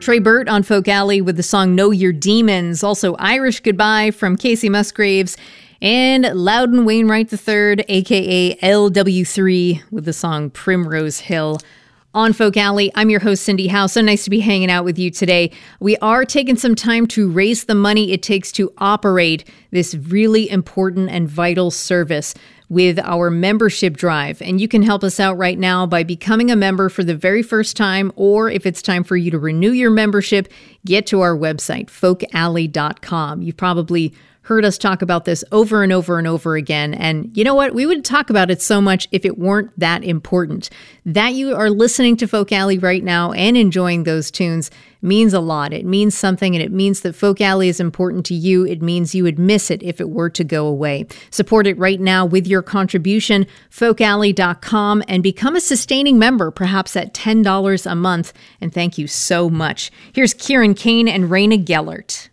Trey Burt on Folk Alley with the song Know Your Demons. Also Irish Goodbye from Casey Musgraves. And Loudon Wainwright III, a.k.a. LW3, with the song Primrose Hill. On Folk Alley, I'm your host, Cindy Howe. So nice to be hanging out with you today. We are taking some time to raise the money it takes to operate this really important and vital service with our membership drive. And you can help us out right now by becoming a member for the very first time, or if it's time for you to renew your membership, get to our website, folkalley.com. You've probably heard us talk about this over and over and over again. And you know what? We wouldn't talk about it so much if it weren't that important. That you are listening to Folk Alley right now and enjoying those tunes means a lot. It means something, and it means that Folk Alley is important to you. It means you would miss it if it were to go away. Support it right now with your contribution, folkalley.com, and become a sustaining member, perhaps at $10 a month. And thank you so much. Here's Kieran Kane and Raina Gellert.